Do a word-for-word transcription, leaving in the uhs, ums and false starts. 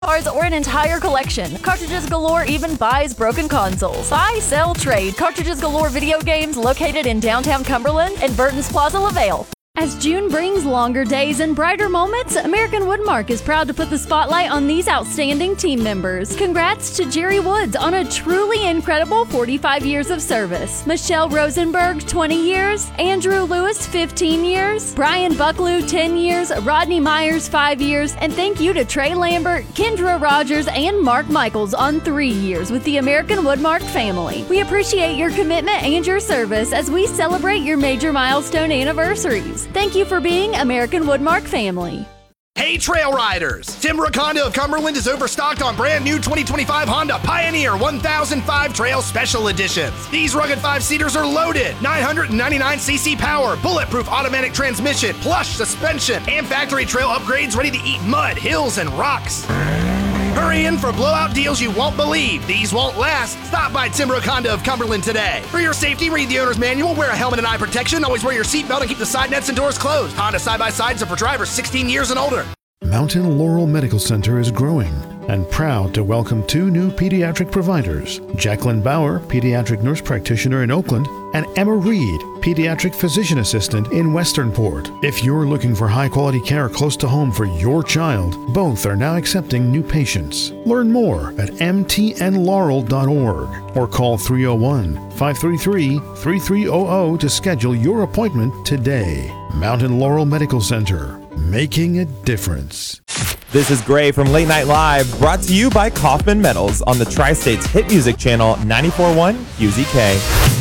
cards, or an entire collection. Cartridges Galore even buys broken consoles. Buy, sell, trade. Cartridges Galore video games located in downtown Cumberland and Burton's Plaza LaVale. As June brings longer days and brighter moments, American Woodmark is proud to put the spotlight on these outstanding team members. Congrats to Jerry Woods on a truly incredible forty-five years of service. Michelle Rosenberg, twenty years. Andrew Lewis, fifteen years. Brian Bucklew, ten years. Rodney Myers, five years. And thank you to Trey Lambert, Kendra Rogers, and Mark Michaels on three years with the American Woodmark family. We appreciate your commitment and your service as we celebrate your major milestone anniversaries. Thank you for being American Woodmark family. Hey trail riders! Tim Raconda of Cumberland is overstocked on brand new twenty twenty-five Honda Pioneer one thousand five Trail Special Editions. These rugged five-seaters are loaded. nine hundred ninety-nine c c power, bulletproof automatic transmission, plush suspension, and factory trail upgrades ready to eat mud, hills, and rocks. Hurry in for blowout deals you won't believe. These won't last. Stop by Tim Raconda of Cumberland today. For your safety, read the owner's manual, wear a helmet and eye protection, always wear your seatbelt, and keep the side nets and doors closed. Honda side-by-sides are for drivers sixteen years and older. Mountain Laurel Medical Center is growing and proud to welcome two new pediatric providers, Jacqueline Bauer, pediatric nurse practitioner in Oakland, and Emma Reed, pediatric physician assistant in Westernport. If you're looking for high-quality care close to home for your child, both are now accepting new patients. Learn more at m t n laurel dot org or call three oh one, five three three, three three zero zero to schedule your appointment today. Mountain Laurel Medical Center, making a difference. This is Gray from Late Night Live, brought to you by Kaufman Metals on the Tri-States Hit Music Channel ninety-four point one Q Z K.